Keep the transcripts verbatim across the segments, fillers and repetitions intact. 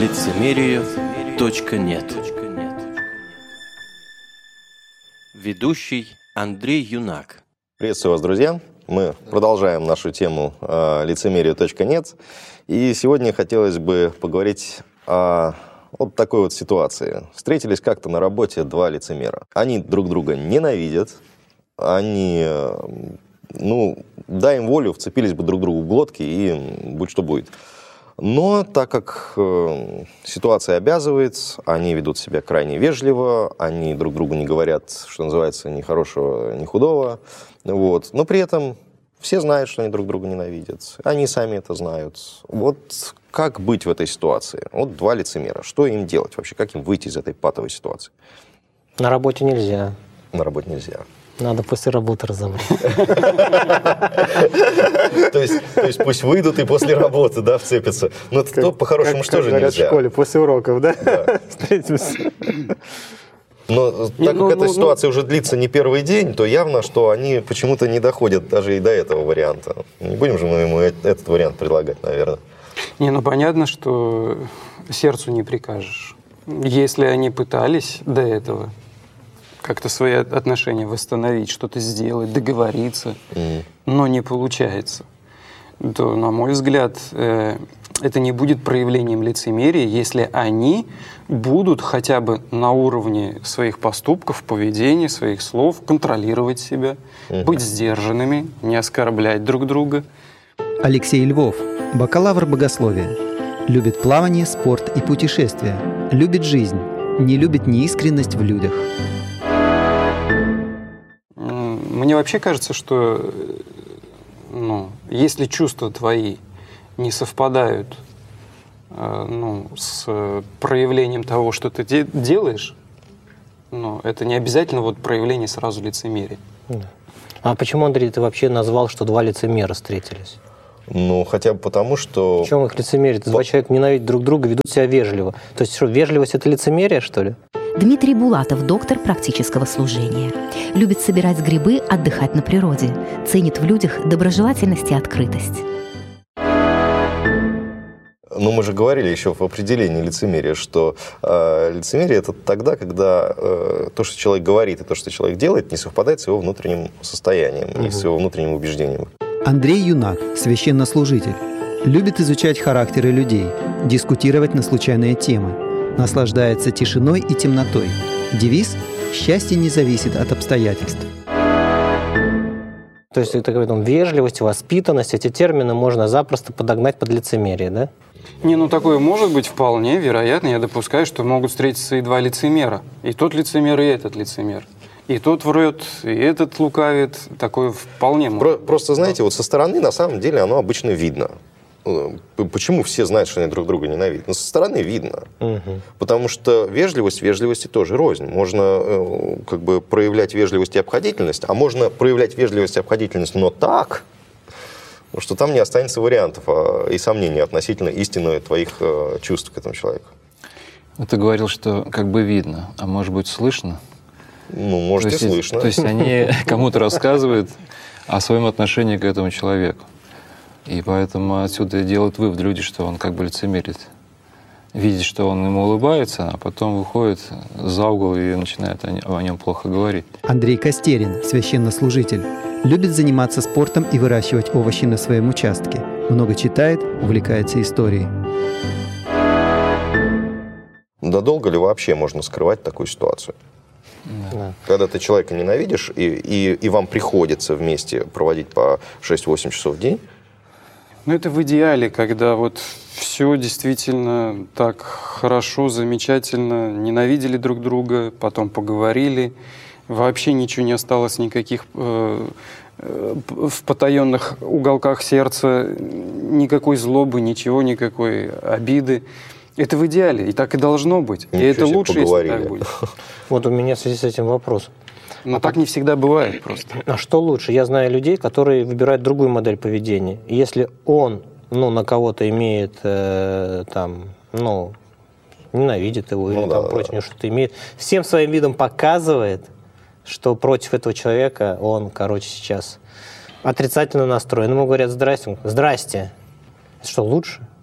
лицемерию точка нет. Ведущий Андрей Юнак. Приветствую вас, друзья. Мы продолжаем нашу тему э, лицемерию точка нет. И сегодня хотелось бы поговорить о вот такой вот ситуации. Встретились как-то на работе два лицемера. Они друг друга ненавидят. Они, э, ну, дай им волю, вцепились бы друг другу в глотки и будь что будет. Но так как э, ситуация обязывает, они ведут себя крайне вежливо, они друг другу не говорят, что называется, ни хорошего, ни худого. Вот. Но при этом все знают, что они друг друга ненавидят. Они сами это знают. Вот как быть в этой ситуации? Вот два лицемера. Что им делать вообще? Как им выйти из этой патовой ситуации? На работе нельзя. На работе нельзя. Надо после работы разобраться. То есть пусть выйдут и после работы, да, вцепятся. Но то по-хорошему что же нельзя? В школе после уроков, да? Встретимся. Но так как эта ситуация уже длится не первый день, то явно, что они почему-то не доходят даже и до этого варианта. Не будем же мы ему этот вариант предлагать, наверное. Не, ну понятно, что сердцу не прикажешь. Если они пытались до этого как-то свои отношения восстановить, что-то сделать, договориться, mm. но не получается, то, на мой взгляд, э, это не будет проявлением лицемерия, если они будут хотя бы на уровне своих поступков, поведения, своих слов контролировать себя, mm-hmm. быть сдержанными, не оскорблять друг друга. Алексей Львов, бакалавр богословия. Любит плавание, спорт и путешествия. Любит жизнь, не любит неискренность в людях. Мне вообще кажется, что ну, если чувства твои не совпадают э, ну, с проявлением того, что ты де- делаешь, ну, это не обязательно вот проявление сразу лицемерия. А почему, Андрей, ты вообще назвал, что два лицемера встретились? Ну, хотя бы потому, что... В чем их лицемерие? По... Два человека ненавидят друг друга, ведут себя вежливо. То есть что, вежливость – это лицемерие, что ли? Дмитрий Булатов, доктор практического служения. Любит собирать грибы, отдыхать на природе. Ценит в людях доброжелательность и открытость. Ну, мы же говорили еще в определении лицемерия, что э, лицемерие – это тогда, когда э, то, что человек говорит, и то, что человек делает, не совпадает с его внутренним состоянием угу. и с его внутренним убеждением. Андрей Юнак, священнослужитель. Любит изучать характеры людей, дискутировать на случайные темы. Наслаждается тишиной и темнотой. Девиз «Счастье не зависит от обстоятельств». То есть, это говорит, вежливость, воспитанность, эти термины можно запросто подогнать под лицемерие, да? Не, ну такое может быть вполне вероятно. Я допускаю, что могут встретиться и два лицемера. И тот лицемер, и этот лицемер. И тот врет, и этот лукавит. Такое вполне может быть. Просто, знаете, вот со стороны на самом деле оно обычно видно. Почему все знают, что они друг друга ненавидят? Но со стороны видно. Угу. Потому что вежливость, вежливости тоже рознь. Можно как бы проявлять вежливость и обходительность, а можно проявлять вежливость и обходительность, но так, что там не останется вариантов и сомнений относительно истины твоих чувств к этому человеку. Ты говорил, что как бы видно, а может быть слышно? Ну, может и слышно. То есть они кому-то рассказывают о своем отношении к этому человеку. И поэтому отсюда делают вывод люди, что он как бы лицемерит. Видит, что он ему улыбается, а потом выходит за угол и начинает о нем плохо говорить. Андрей Костерин, священнослужитель. Любит заниматься спортом и выращивать овощи на своем участке. Много читает, увлекается историей. Да долго ли вообще можно скрывать такую ситуацию? Да. Когда ты человека ненавидишь, и, и, и вам приходится вместе проводить по шесть-восемь часов в день. Ну, это в идеале, когда вот все действительно так хорошо, замечательно, ненавидели друг друга, потом поговорили, вообще ничего не осталось, никаких э, э, в потаенных уголках сердца, никакой злобы, ничего, никакой обиды. Это в идеале, и так и должно быть. Ничего и это лучше, поговорили. Если так будет. Вот у меня в связи с этим вопрос. Но а так не всегда бывает просто. А что лучше? Я знаю людей, которые выбирают другую модель поведения. Если он, ну, на кого-то имеет, э, там, ну, ненавидит его, ну, или да, там против него да. что-то имеет, всем своим видом показывает, что против этого человека он, короче, сейчас отрицательно настроен. Ему говорят: здрасте. Здрасте. Это что, лучше?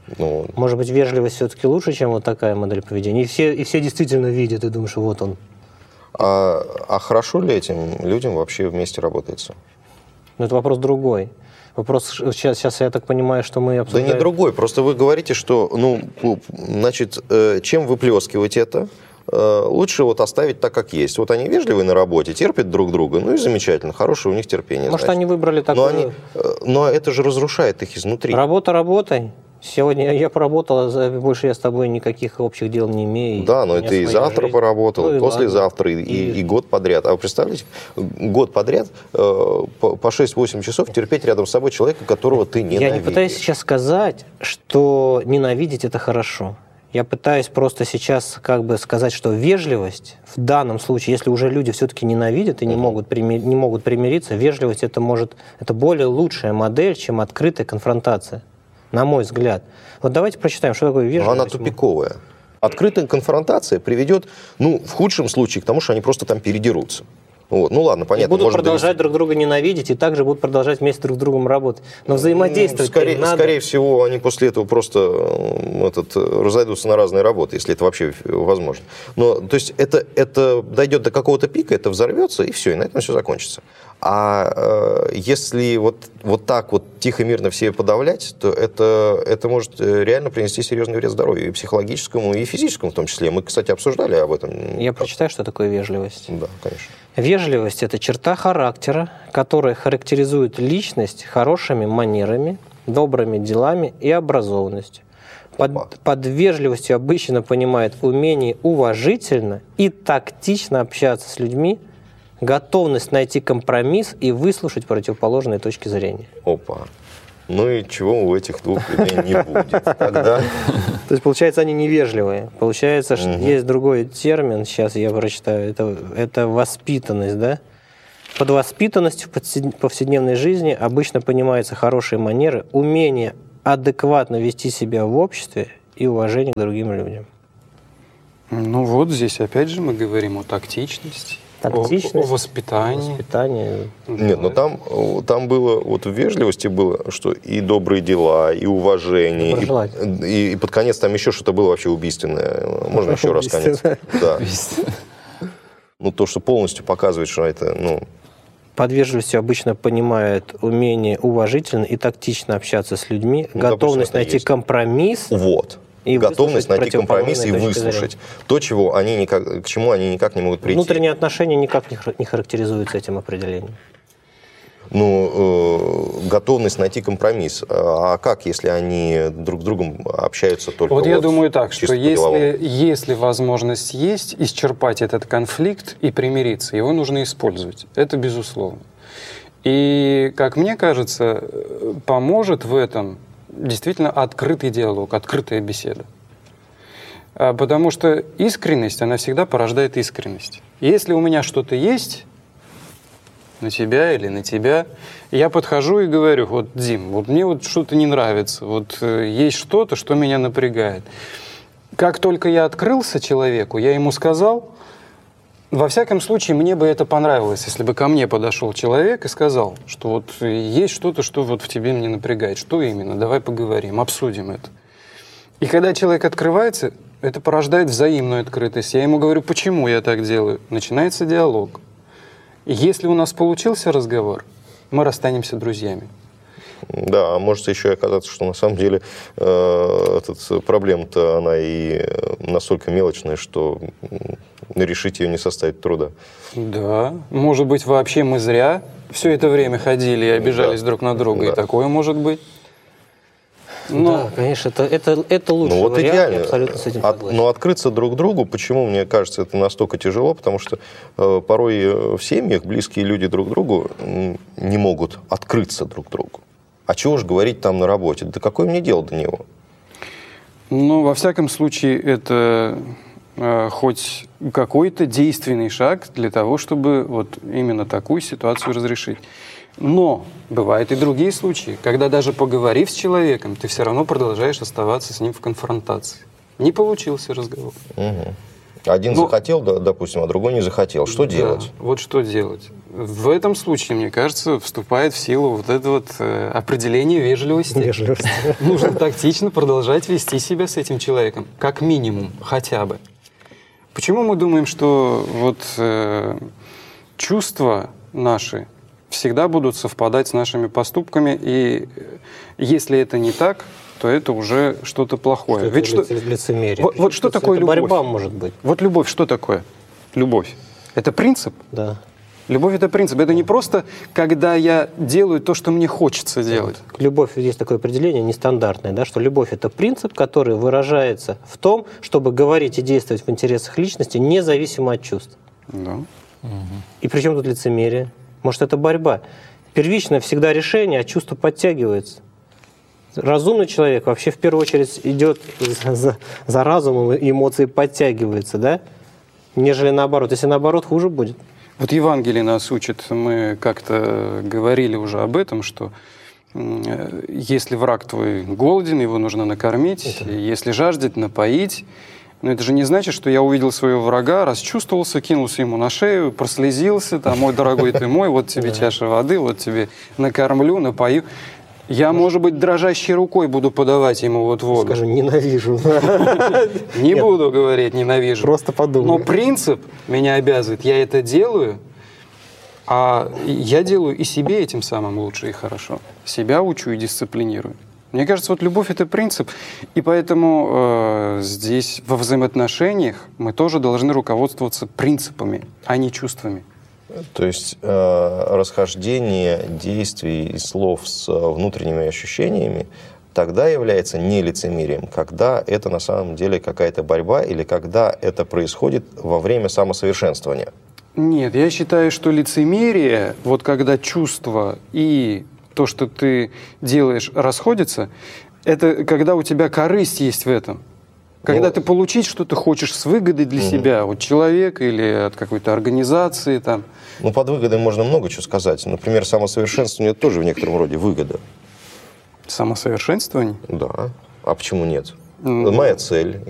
Ну, Может быть, вежливость все-таки лучше, чем вот такая модель поведения? И все, и все действительно видят и думают, что вот он. а, а хорошо ли этим людям вообще вместе работается? Но это вопрос другой. Вопрос, сейчас, сейчас я так понимаю, что мы обсуждаем... Да не другой, просто вы говорите, что, ну, значит, чем выплескивать это, лучше вот оставить так, как есть. Вот они вежливые на работе, терпят друг друга, ну и замечательно, хорошее у них терпение. Может, значит. они выбрали такое... Но, они, но это же разрушает их изнутри. Работа работой. Сегодня я поработал, больше я с тобой никаких общих дел не имею. Да, но это и завтра жизнь. Поработал, ну, и послезавтра, и, и... И, и год подряд. А вы представляете, год подряд э, по, по шесть-восемь часов терпеть рядом с собой человека, которого ты ненавидишь. Я не пытаюсь сейчас сказать, что ненавидеть – это хорошо. Я пытаюсь просто сейчас как бы сказать, что вежливость в данном случае, если уже люди все-таки ненавидят и не, uh-huh. могут, примир, не могут примириться, вежливость это может, это более лучшая модель, чем открытая конфронтация, на мой взгляд. Вот давайте прочитаем, что такое вежливость. Но она тупиковая. Открытая конфронтация приведет, ну, в худшем случае, к тому, что они просто там передерутся. Вот. Ну ладно, понятно. И будут может продолжать довести... друг друга ненавидеть, и также будут продолжать вместе друг с другом работать. Но взаимодействовать скорее, надо. Скорее всего, они после этого просто этот, разойдутся на разные работы, если это вообще возможно. Но, то есть это, это дойдет до какого-то пика, это взорвется, и все, и на этом все закончится. А э, если вот, вот так вот тихо-мирно все подавлять, то это, это может реально принести серьезный вред здоровью, и психологическому, и физическому в том числе. Мы, кстати, обсуждали об этом. Я прочитаю, что такое вежливость. Да, конечно. Вежливость – это черта характера, которая характеризует личность хорошими манерами, добрыми делами и образованностью. Под, под вежливостью обычно понимают умение уважительно и тактично общаться с людьми, готовность найти компромисс и выслушать противоположные точки зрения. Опа. Ну и чего у этих двух людей не будет тогда? То есть, получается, они невежливые. Получается, что угу. есть другой термин, сейчас я прочитаю, это, это воспитанность, да? Под воспитанностью в повседневной жизни обычно понимаются хорошие манеры, умение адекватно вести себя в обществе и уважение к другим людям. Ну вот здесь опять же мы говорим о тактичности. Тактичность, о, о воспитании. воспитании. Нет, но там, там было, вот в вежливости было, что и добрые дела, и уважение, и, и, и под конец там еще что-то было вообще убийственное. Можно еще раз конец? Да. Ну, то, что полностью показывает, что это, ну... Под вежливостью обычно понимают умение уважительно и тактично общаться с людьми, ну, готовность найти есть. компромисс. Вот. И готовность найти компромисс и выслушать то, чего они никак, к чему они никак не могут прийти. Внутренние отношения никак не характеризуются этим определением. Ну, э, готовность найти компромисс. А как, если они друг с другом общаются только Вот, вот я думаю так, что если, если возможность есть исчерпать этот конфликт и примириться, его нужно использовать. Это безусловно. И, как мне кажется, поможет в этом действительно открытый диалог, открытая беседа. Потому что искренность, она всегда порождает искренность. Если у меня что-то есть на тебя или на тебя, я подхожу и говорю: вот, Дим, вот мне вот что-то не нравится, вот есть что-то, что меня напрягает. Как только я открылся человеку, я ему сказал, во всяком случае, мне бы это понравилось, если бы ко мне подошел человек и сказал, что вот есть что-то, что вот в тебе меня напрягает. Что именно? Давай поговорим, обсудим это. И когда человек открывается, это порождает взаимную открытость. Я ему говорю, почему я так делаю. Начинается диалог. И если у нас получился разговор, мы расстанемся друзьями. Да, а может еще и оказаться, что на самом деле э, этот, проблема-то она и настолько мелочная, что решить ее не составит труда. Да, может быть, вообще мы зря все это время ходили и обижались да. друг на друга, да. и такое может быть. Но... Да, конечно, это, это, это лучший ну, вот вариант, идеально. Я абсолютно с этим От, согласен. но открыться друг другу, почему, мне кажется, это настолько тяжело, потому что э, порой в семьях близкие люди друг другу не могут открыться друг другу. А чего уж говорить там на работе? Да какое мне дело до него? Ну, во всяком случае, это э, хоть какой-то действенный шаг для того, чтобы вот именно такую ситуацию разрешить. Но бывают и другие случаи, когда даже поговорив с человеком, ты все равно продолжаешь оставаться с ним в конфронтации. Не получился разговор. Угу. Один Ну, захотел, да, допустим, а другой не захотел. Что Да, делать? Вот что делать? В этом случае, мне кажется, вступает в силу вот это вот э, определение вежливости. Вежливость. Нужно тактично продолжать вести себя с этим человеком, как минимум, хотя бы. Почему мы думаем, что вот э, чувства наши всегда будут совпадать с нашими поступками, и если это не так, то это уже что-то плохое. Что Ведь это что, лицемерие. вот, вот что Это такое любовь? борьба может быть. Вот любовь, что такое? Любовь. Это принцип? Да. Любовь — это принцип. Это не просто, когда я делаю то, что мне хочется делать. Любовь, есть такое определение нестандартное, да, что любовь — это принцип, который выражается в том, чтобы говорить и действовать в интересах личности, независимо от чувств. Да. И при чем тут лицемерие? Может, это борьба? Первичное всегда решение, а чувство подтягивается. Разумный человек вообще в первую очередь идет за, за, за разумом, и эмоции подтягиваются, да? Нежели наоборот. Если наоборот, хуже будет. Вот Евангелие нас учит, мы как-то говорили уже об этом, что э, если враг твой голоден, его нужно накормить, и если жаждет, напоить. Но это же не значит, что я увидел своего врага, расчувствовался, кинулся ему на шею, прослезился, там, мой дорогой ты мой, вот тебе чаша воды, вот тебе накормлю, напою. Я, может быть, дрожащей рукой буду подавать ему вот воду. Скажу, ненавижу. Не буду говорить ненавижу. Просто подумай. Но принцип меня обязывает. Я это делаю, а я делаю и себе этим самым лучше и хорошо. Себя учу и дисциплинирую. Мне кажется, вот любовь — это принцип. И поэтому э, здесь во взаимоотношениях мы тоже должны руководствоваться принципами, а не чувствами. То есть э, расхождение действий и слов с внутренними ощущениями тогда является не лицемерием, когда это на самом деле какая-то борьба или когда это происходит во время самосовершенствования. Нет, я считаю, что лицемерие, вот когда чувства и то, что ты делаешь, расходятся, это когда у тебя корысть есть в этом. Когда Ну, ты получить что-то хочешь с выгодой для Мгм. себя, от человека или от какой-то организации. Там. Ну, под выгодой можно много чего сказать. Например, самосовершенствование тоже в некотором роде выгода. Самосовершенствование. Да. А почему нет? М. Моя цель.